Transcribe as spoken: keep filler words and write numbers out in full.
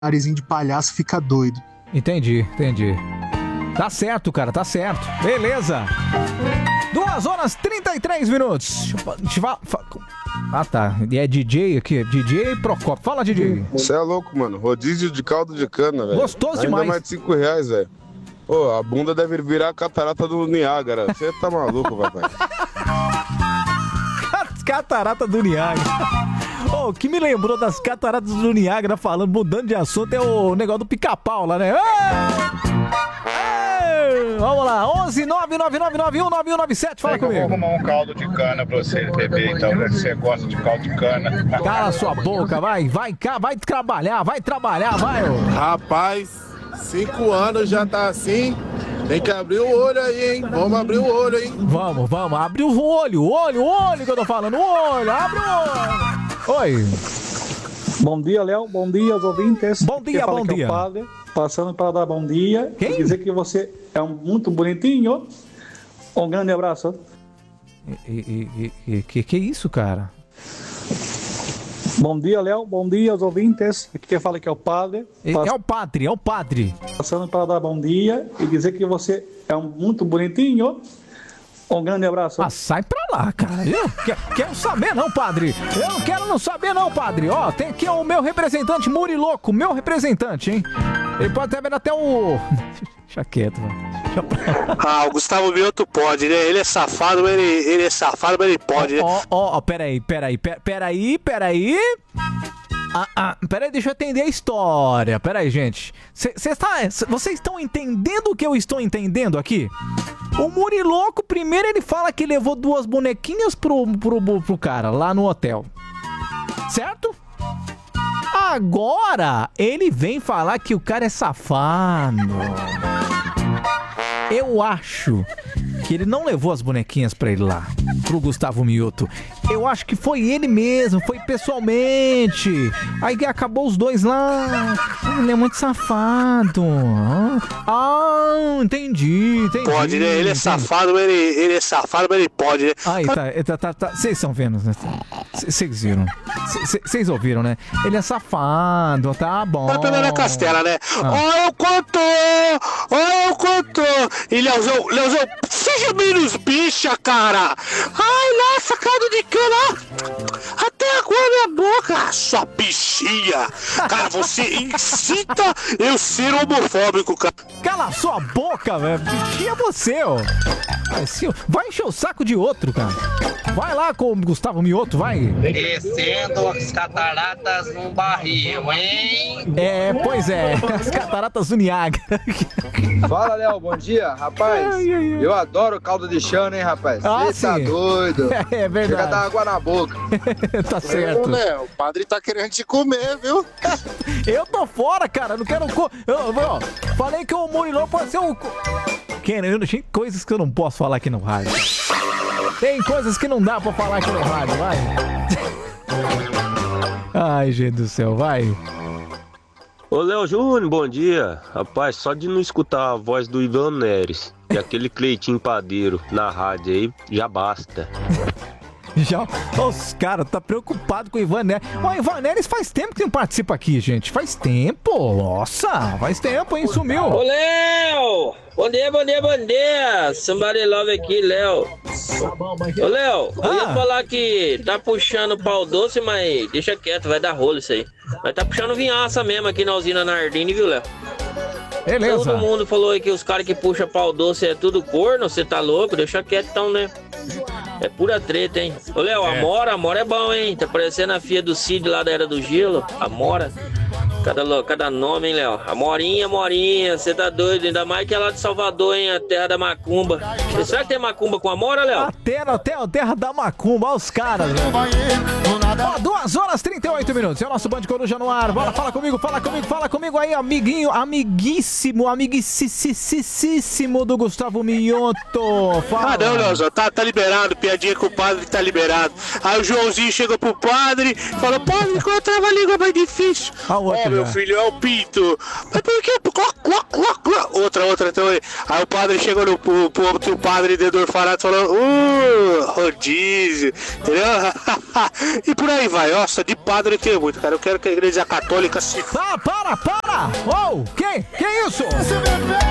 narizinho de palhaço fica doido. Entendi, entendi. Tá certo, cara, tá certo. Beleza. duas horas e trinta e três minutos. Deixa eu fa- Ah, tá. E é D J aqui, D J Procopio. Fala, D J. Você é louco, mano. Rodízio de caldo de cana, velho. Gostoso Ainda demais. mais de cinco reais, velho. Pô, a bunda deve virar a catarata do Niágara. Você tá maluco, papai? Catarata do Niágara. Oh, o que me lembrou das cataratas do Niágara, falando, mudando de assunto, é o negócio do pica-pau lá, né? Ei! Ei! Vamos lá, onze nove nove nove nove um nove um nove sete, fala comigo. Eu vou arrumar um caldo de cana pra você beber, então, se você gosta de caldo de cana. Cala sua boca, vai, vai cá, vai trabalhar, vai trabalhar, vai. Ô. Rapaz, cinco anos já tá assim, tem que abrir o olho aí, hein? Vamos abrir o olho, hein? Vamos, vamos, abre o olho, o olho, o olho que eu tô falando, o olho, abre o olho. Oi. Bom dia, Léo. Bom dia aos ouvintes. Bom dia, bom dia. É o padre, passando para dar bom dia. Quem? E dizer que você é um muito bonitinho. Um grande abraço. E, e, e, que que é isso, cara? Bom dia, Léo. Bom dia aos ouvintes. Aqui quem fala que é o padre. É, Pass... é o padre, é o padre. Passando para dar bom dia e dizer que você é um muito bonitinho. Um grande abraço. Ah, sai pra lá, cara. Eu que- quero saber não, padre. Eu não quero não saber não, padre. Ó, tem aqui o meu representante Muriloco, meu representante, hein? Ele pode até ver até o... Deixa quieto, mano. Deixa pra... Ah, o Gustavo Mioto pode, né? Ele é safado, mas ele, ele é safado, mas ele pode, né? Ó, ó, ó, peraí, peraí, pe- peraí, peraí. Ah, ah, peraí, deixa eu entender a história. Peraí, gente. Cê, cê tá, cê- vocês estão entendendo o que eu estou entendendo aqui? O Muriloco, primeiro ele fala que levou duas bonequinhas pro, pro, pro cara lá no hotel. Certo? Agora ele vem falar que o cara é safado. Eu acho que ele não levou as bonequinhas pra ele lá, pro Gustavo Mioto. Eu acho que foi ele mesmo, foi pessoalmente. Aí acabou os dois lá. Ele é muito safado. Ah, entendi, entendi. Pode, né? Ele é entendi. safado, mas ele, ele é safado, mas ele pode, né? Aí, tá, tá, tá, tá. Vocês estão vendo, né? Vocês viram. Vocês ouviram, né? Ele é safado, tá bom. Tá pegando a castela, né? Ah. Olha o quanto! Olha o quanto! E Leozão, Leozão, seja menos bicha, cara! Ai, nossa, caldo de cana! Até agora minha boca, sua bichinha! Cara, você incita eu ser homofóbico, cara! Cala sua boca, velho. Bichinha você, ó. Assim, ó. Vai encher o saco de outro, cara. Vai lá com o Gustavo Mioto, vai. Descendo as cataratas num barril, hein? É, pois é. As cataratas do Niágara. Fala, Léo, bom dia. Rapaz, Ai, ai, ai. eu adoro caldo de chana, hein, rapaz? Ah, Você tá sim. doido. É verdade. Chega a dar água na boca. Tá certo. Ô, Léo, o padre tá querendo te comer, viu? Eu tô fora, cara. Não quero. Co... Eu, ó, falei que o Murilão pode ser um. Querendo, tem coisas que eu não posso falar aqui no rádio. Tem coisas que não dá pra falar aqui no rádio, vai. Ai, gente do céu, vai. Ô Léo Júnior, bom dia. Rapaz, só de não escutar a voz do Ivan Neres e aquele Cleitinho Padeiro na rádio aí, já basta. Já, os caras tá preocupado com o Ivan Neres. O Ivan Neres faz tempo que não participa aqui, gente. Faz tempo. Nossa, faz tempo, hein? Sumiu. Ô, Léo! Bom dia, bom dia, bom dia! Somebody love aqui, Léo. Ô, Léo, eu ia Ah. falar que tá puxando pau doce, mas deixa quieto, vai dar rolo isso aí. Mas tá puxando vinhaça mesmo aqui na usina Nardini, viu, Léo? Beleza. Todo mundo falou aí que os caras que puxam pau doce é tudo corno, você tá louco? Deixa quieto então, né? É pura treta, hein? Ô, Léo, a Mora, a Mora é bom, hein? Tá parecendo a filha do Cid lá da Era do Gelo. A Mora. Cada, lo- cada nome, hein, Léo? A Morinha, Morinha, você tá doido? Ainda mais que é lá de Salvador, hein? A terra da macumba. E será que tem macumba com a Mora, Léo? A terra, até a terra da macumba, olha os caras, velho. Ó, duas horas e trinta e oito minutos. É o nosso Band Coruja no ar. Bora, fala comigo, fala comigo, fala comigo aí, amiguinho, amiguíssimo, amiguíssimo do Gustavo Mioto. Fala. Ah, não, Leozão, tá, tá liberado, piadinha com o padre tá liberado. Aí o Joãozinho chegou pro padre, falou, padre, qual é a trava-língua mais difícil? A outra, Ó, meu já. filho, é o pinto. Mas por que? Cloc, cloc, cloc, cloc. Outra, outra, então aí. Aí o padre chegou no, pro, pro outro padre de orfanato falando, uh, rodízio, entendeu? E por aí vai. Nossa, de padre tem muito, cara. Eu quero que a igreja católica se... Ah, para, para! Ô, oh, quem? Que isso?